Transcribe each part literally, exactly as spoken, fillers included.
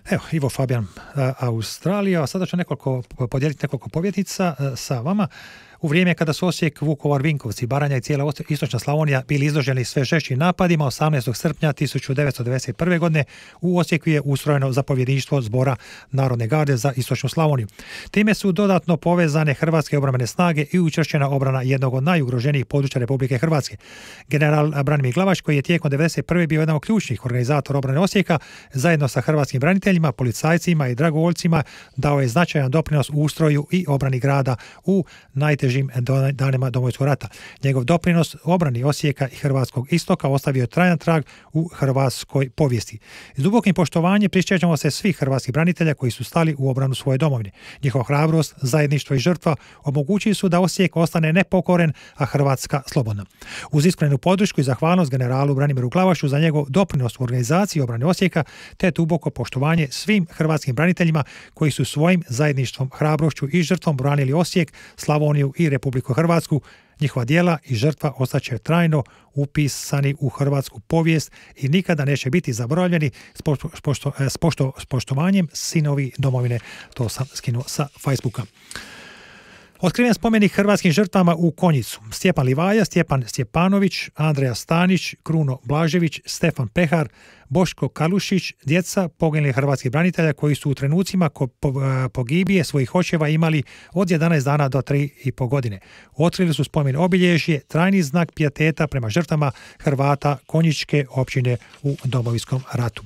Evo, Ivo Fabijan, Australija, a sada ću nekoliko, podijeliti nekoliko povjetnica sa vama. U vrijeme kada su Osijek, Vukovar, Vinkovci, Baranja i cijela istočna Slavonija bili izloženi sve žešćim napadima, osamnaestog srpnja tisuću devetsto devedeset prve. godine u Osijeku je ustrojeno zapovjedništvo Zbora Narodne garde za istočnu Slavoniju. Time su dodatno povezane hrvatske obrambene snage i učvršćena obrana jednog od najugroženijih područja Republike Hrvatske. General Branimir Glavaš, koji je tijekom devedeset prve. bio jedan od ključnih organizatora obrane Osijeka, zajedno sa hrvatskim braniteljima, policajcima i dragovoljcima, dao je značajan doprinos ustroju i obrani grada u najtežim danima Domovinskog rata. Njegov doprinos obrani Osijeka i hrvatskog istoka ostavio je trajan trag u hrvatskoj povijesti. S dubokim poštovanjem prisjećamo se svih hrvatskih branitelja koji su stali u obranu svoje domovine. Njihova hrabrost, zajedništvo i žrtva omogućili su da Osijek ostane nepokoren, a Hrvatska slobodna. Uz iskrenu podršku i zahvalnost generalu Branimiru Glavašu za njegov doprinos u organizaciji obrane Osijeka, te duboko poštovanje svim hrvatskim braniteljima koji su svojim zajedništvom, hrabrošću i žrtvom branili Osijek, Slavoniju i Republiku Hrvatsku. Njihova djela i žrtva ostaće trajno upisani u hrvatsku povijest i nikada neće biti zaboravljeni. S, pošto, s, pošto, s poštovanjem sinovi domovine. To sam skinuo sa Facebooka. Otkriven spomenik hrvatskim žrtvama u Konjicu. Stjepan Livaja, Stjepan Stjepanović, Andreja Stanić, Kruno Blažević, Stefan Pehar, Boško Kalušić, djeca poginulih hrvatskih branitelja koji su u trenucima pogibije svojih očeva imali od jedanaest dana do tri i po godine. Otkrili su spomen obilježje, trajni znak pijeteta prema žrtvama Hrvata Konjičke općine u Domovinskom ratu.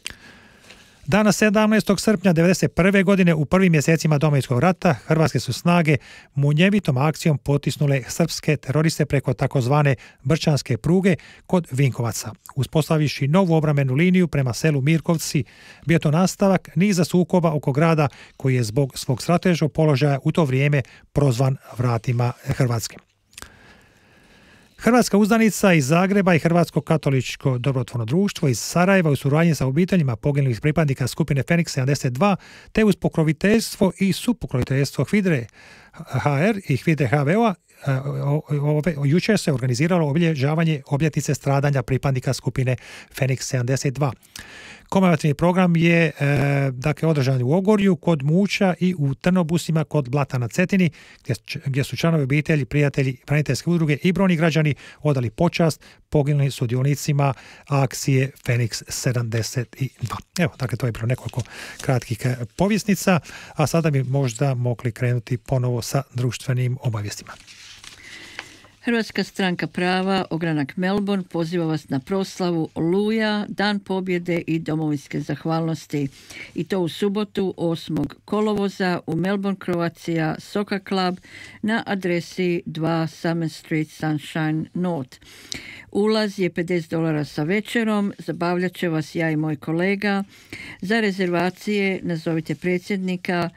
Dana sedamnaestog srpnja devedeset prve. godine u prvim mjesecima Domovinskog rata hrvatske su snage munjevitom akcijom potisnule srpske teroriste preko takozvane Brčanske pruge kod Vinkovaca. Uspostavivši novu obrambenu liniju prema selu Mirkovci, bio to nastavak niza sukoba oko grada koji je zbog svog strateškog položaja u to vrijeme prozvan vratima Hrvatske. Hrvatska uzdanica iz Zagreba i Hrvatsko katoličko dobrotvorno društvo iz Sarajeva u suradnji sa obiteljima poginulih pripadnika skupine Feniks sedamdeset dva te uz pokroviteljstvo i supokroviteljstvo HVIDRE H R i HVIDRE H V O-a jučer se organiziralo obilježavanje obljetnice stradanja pripadnika skupine Feniks sedamdeset dva. Komemorativni program je e, dakle, održan u Ogorju, kod Muća i u Trnobusima kod Blata na Cetini, gdje, gdje su članovi obitelji, prijatelji, braniteljske udruge i brojni građani odali počast poginulim sudionicima akcije Feniks sedamdeset dva. Evo, dakle, to je bilo nekoliko kratkih povjesnica, a sada bi možda mogli krenuti ponovo sa društvenim obavijestima. Hrvatska stranka prava, ogranak Melbourne, poziva vas na proslavu Oluja, Dan pobjede i domovinske zahvalnosti. I to u subotu osmog kolovoza u Melbourne, Croatia Soccer Club na adresi dva Summer Street, Sunshine North. Ulaz je pedeset dolara sa večerom, zabavljat će vas ja i moj kolega. Za rezervacije nazovite predsjednika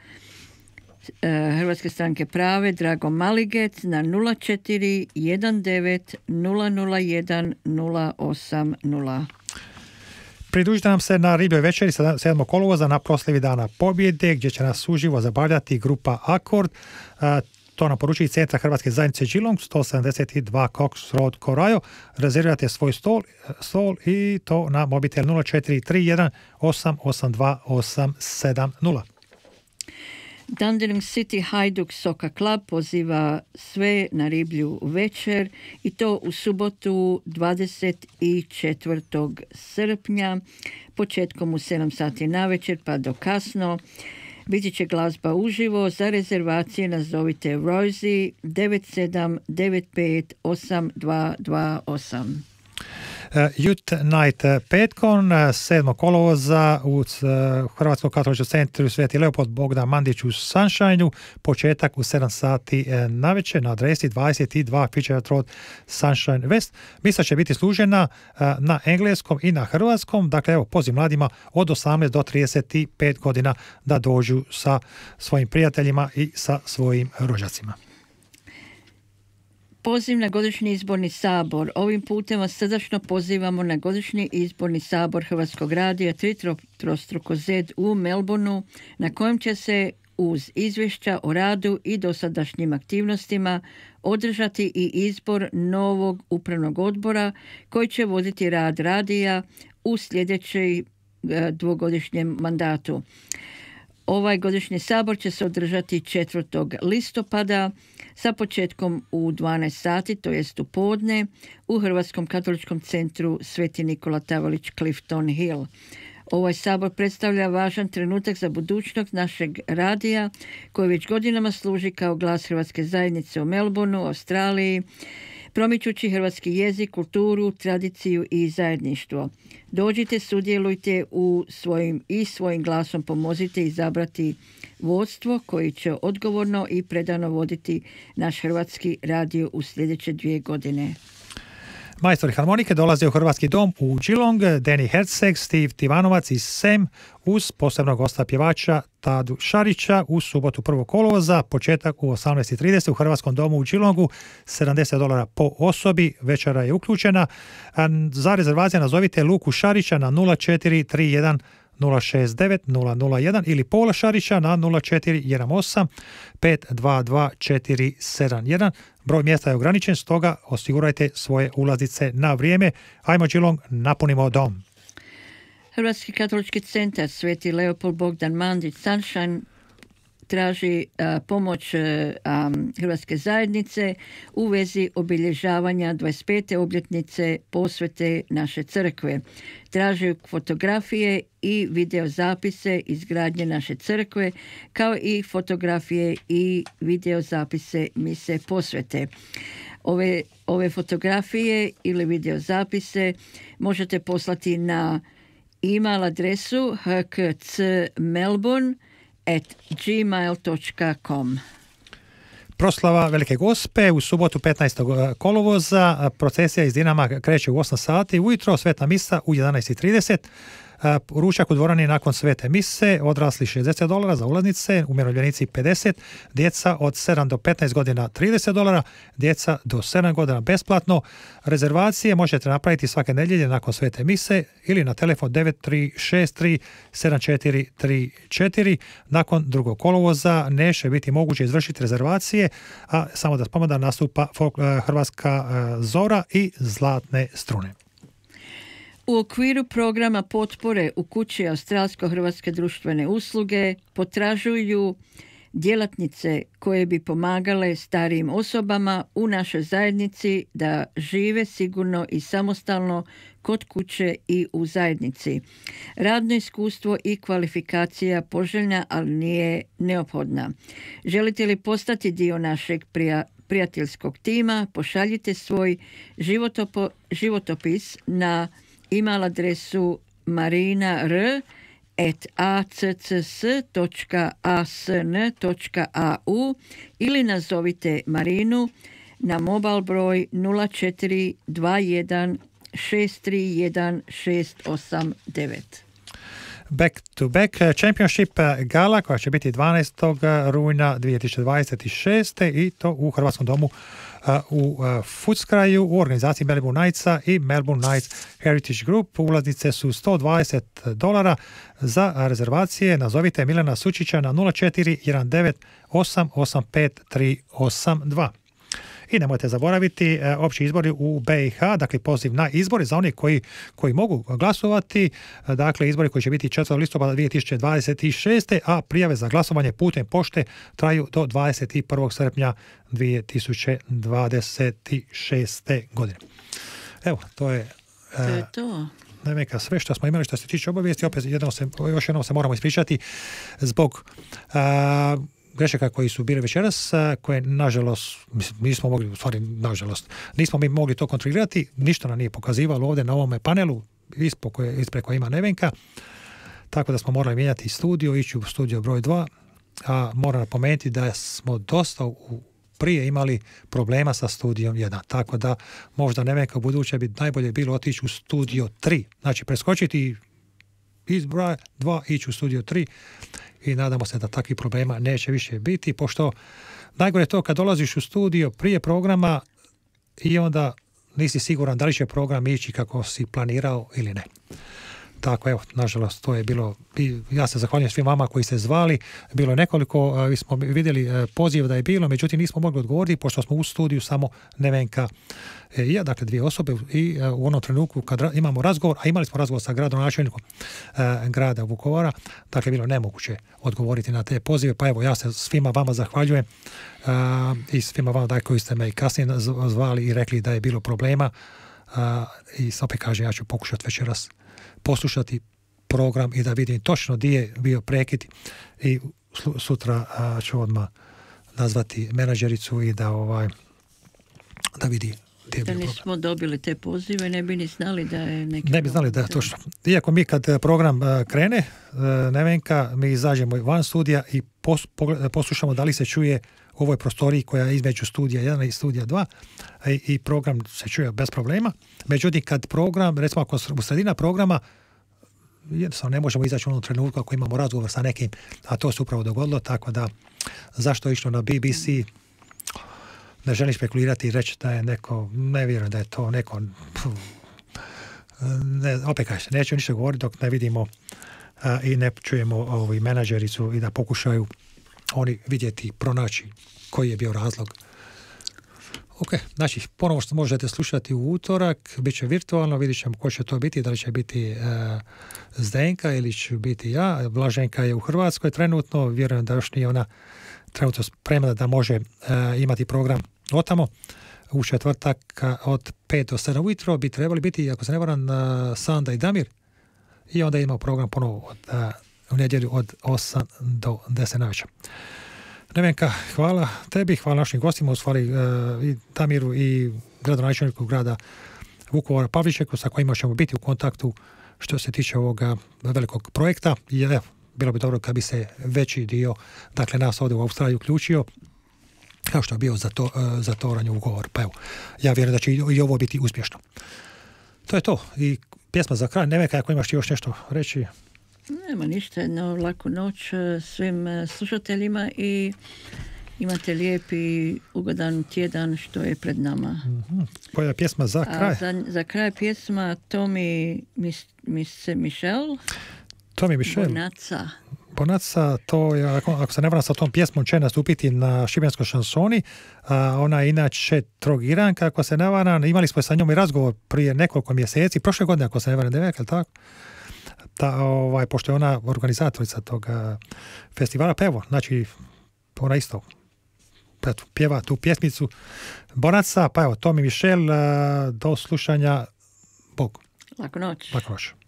Hrvatske stranke prave Drago Maligec na nula četiri jedan devet nula nula jedan nula osam nula. Pridružite nam se na ribljoj večeri sedmog kolovoza na proslavi Dana pobjede, gdje će nas uživo zabavljati grupa Akord. To nam poručuje Centra Hrvatske zajednice Geelong, sto sedamdeset dva Cox Road, Corajo. Rezervirate svoj stol, stol i to na mobitel nula četiri tri jedan osam osam dva osam sedam nula. Dandenong City Hajduk Soccer Club poziva sve na riblju večer i to u subotu dvadeset četvrtog srpnja početkom u sedam sati navečer pa do kasno. Biti će glazba uživo. Za rezervacije nazovite Rosie devet sedam devet pet osam dva dva osam. Youth Night petkom sedmog kolovoza u Hrvatskom katoličkom centru Sveti Leopold Bogdan Mandić u Sunshineu, početak u sedam sati navečer na adresi dvadeset dva Fitzgerald Road, Sunshine West. Misa će biti služena na engleskom i na hrvatskom, dakle evo poziv mladima od osamnaest do trideset pet godina da dođu sa svojim prijateljima i sa svojim rođacima. Poziv na godišnji izborni sabor. Ovim putem vas srdačno pozivamo na godišnji izborni sabor Hrvatskog radija tri trostruko Z u Melbourneu, na kojem će se uz izvješća o radu i dosadašnjim aktivnostima održati i izbor novog upravnog odbora koji će voditi rad radija u sljedećoj dvogodišnjem mandatu. Ovaj godišnji sabor će se održati četvrtog listopada sa početkom u dvanaest sati, to jest u podne, u Hrvatskom katoličkom centru Sveti Nikola Tavelić Clifton Hill. Ovaj sabor predstavlja važan trenutak za budućnost našeg radija koji već godinama služi kao glas hrvatske zajednice u Melbourneu, Australiji, promičući hrvatski jezik, kulturu, tradiciju i zajedništvo. Dođite, sudjelujte u svojim i svojim glasom pomozite izabrati vodstvo koji će odgovorno i predano voditi naš hrvatski radio u sljedeće dvije godine. Majstori harmonike dolaze u Hrvatski dom u Geelong, Danny Herceg, Steve Tivanovac i Sam uz posebnog gosta pjevača Tadu Šarića u subotu prvog kolovoza, početak u osamnaest i trideset u Hrvatskom domu u Geelongu, sedamdeset dolara po osobi, večera je uključena. Za rezervacije nazovite Luku Šarića na nula četiri tri jedan nula šest devet nula nula jedan ili Paula Šarića na nula četiri jedan osam pet dva dva četiri sedam jedan. Broj mjesta je ograničen, stoga osigurajte svoje ulaznice na vrijeme. Ajmo Geelong, napunimo dom. Hrvatski katolički centar Sveti Leopold Bogdan Mandić Sunshine traži a, pomoć a, Hrvatske zajednice u vezi obilježavanja dvadeset pete obljetnice posvete naše crkve. Traži fotografije i videozapise izgradnje naše crkve, kao i fotografije i videozapise mise posvete. Ove, ove fotografije ili videozapise možete poslati na e-mail adresu h k c melbourne at gmail dot com. Proslava Velike Gospe u subotu petnaestog kolovoza. Procesija iz Dinama kreće u osam sati ujutro, sveta misa u jedanaest i trideset. Ručak u dvorani nakon svete mise, odrasli šezdeset dolara za ulaznice, umirovljenici pedeset, djeca od sedam do petnaest godina trideset dolara, djeca do sedam godina besplatno. Rezervacije možete napraviti svake nedjelje nakon svete mise ili na telefon devet tri šest tri sedam četiri tri četiri. Nakon drugog kolovoza neće biti moguće izvršiti rezervacije, a samo da spomenem da nastupa Hrvatska Zora i Zlatne strune. U okviru programa potpore u kući Australsko-hrvatske društvene usluge potražuju djelatnice koje bi pomagale starijim osobama u našoj zajednici da žive sigurno i samostalno kod kuće i u zajednici. Radno iskustvo i kvalifikacija poželjna, ali nije neophodna. Želite li postati dio našeg prija, prijateljskog tima, pošaljite svoj životopo, životopis na e-mail adresu marinar at a c c s dot a s n dot a u ili nazovite Marinu na mobil broj nula četiri dva jedan šest tri jedan šest osam devet. Back to Back Championship gala koja će biti dvanaestog rujna dvije tisuće dvadeset šeste i to u Hrvatskom domu u Footscrayu u organizaciji Melbourne Knightsa i Melbourne Knights Heritage Group. Ulaznice su sto dvadeset dolara. Za rezervacije nazovite Milana Sučića na nula četiri jedan devet osam osam pet tri osam dva. I nemojte zaboraviti opći izbori u B i H, dakle poziv na izbori za one koji, koji mogu glasovati, dakle izbori koji će biti četvrtog listopada dvije tisuće dvadeset šeste, a prijave za glasovanje putem pošte traju do dvadeset prvog srpnja dvije tisuće dvadeset šeste godine. Evo, to je... To je to. Neka sve što smo imali što se tiče obavijesti, opet jednom se, još jednom se moramo ispričati zbog a, grešaka koji su bili večeras, koje nažalost, mislim, nismo mogli, u stvari nažalost, nismo mi mogli to kontrolirati, ništa nam nije pokazivalo ovdje na ovome panelu, ispod koje, ispred koje ima Nevenka, tako da smo morali mijenjati studio, ići u studio broj dva, a moram napomenuti da smo dosta u prije imali problema sa studijom jedan, tako da možda Nevenka u buduće bi najbolje bilo otići u studio tri, znači preskočiti iz broja dva, ići u studio tri i nadamo se da takvih problema neće više biti, pošto najgore je to kad dolaziš u studio prije programa i onda nisi siguran da li će program ići kako si planirao ili ne. tako, evo, nažalost, to je bilo, ja se zahvaljujem svim vama koji ste zvali, bilo je nekoliko, mi smo vidjeli poziv da je bilo, međutim nismo mogli odgovoriti, pošto smo u studiju samo Nevenka i ja, dakle dvije osobe, i u onom trenutku kad imamo razgovor, a imali smo razgovor sa gradonačelnikom grada Vukovara, dakle bilo nemoguće odgovoriti na te pozive, pa evo, ja se svima vama zahvaljujem i svima vama da koji ste me i kasnije zvali i rekli da je bilo problema. Uh, i opet kažem, ja ću pokušati večeras poslušati program i da vidim točno gdje je bio prekid i sutra uh, ću odmah nazvati menadžericu i da ovaj da vidi gdje je bio problem. Da nismo dobili te pozive, ne bi ni znali da je neki... Ne bi znali da je točno. Iako mi kad program uh, krene, uh, Nevenka, mi izađemo van studija i pos, poslušamo da li se čuje u ovoj prostoriji koja je između studija jedan i studija dva i, i program se čuje bez problema. Međutim, kad program, recimo ako u sredina programa, jednostavno ne možemo izaći u onom trenutku ako imamo razgovor sa nekim, a to se upravo dogodilo, tako da zašto je išlo na B B C, ne želim špekulirati i reći da je neko, ne vjerujem da je to neko, ne, opet kažem, neću ništa govoriti dok ne vidimo a, i ne čujemo ovu menadžericu i da pokušaju oni vidjeti, pronaći koji je bio razlog. Ok, znači ponovo što možete slušati u utorak, bit će virtualno, vidjet ćemo ko će to biti, da li će biti uh, Zdenka ili će biti ja. Blaženka je u Hrvatskoj trenutno, vjerujem da još nije ona trenutno spremna da može uh, imati program otamo. U četvrtak od pet do sedam ujutro bi trebali biti, ako se ne varam, uh, Sanda i Damir, i onda imamo program ponovo od uh, u nedjelju od osam do deset navečer. Nevenka, hvala tebi, hvala našim gostima, u stvari uh, i Damiru i gradonačelniku grada Vukovara Pavličeku, sa kojima ćemo biti u kontaktu što se tiče ovoga velikog projekta. I evo, bilo bi dobro kad bi se veći dio, dakle nas ovdje u Australiji uključio, kao što je bio za, to, uh, za toranje ugovor. Pa evo, ja vjerujem da će i, i ovo biti uspješno. To je to. I pjesma za kraj. Nevenka, ako imaš ti još nešto reći? Nema ništa, jedno laku noć svim slušateljima i imate lijep i ugodan tjedan što je pred nama. Mm-hmm. Koja je pjesma za kraj? A za, za kraj pjesma Tommy Mis, Mis, Michel. Tommy Michel. Bonaca. Bonaca, to je, ako, ako se ne varam, sa tom pjesmom će nastupiti na šibenskoj šansoni. A ona je inače Trogiranka, ako se ne varam. Imali smo sa njom i razgovor prije nekoliko mjeseci, prošle godine, ako se ne varam, devet, ali tako? Ta, ovaj, pošto je ona organizatorica tog festivala, pa evo, znači ona isto eto, pjeva tu pjesmicu Bonaca, pa evo, Tommy Michel, do slušanja, Bog. Laku noć. Laku noć.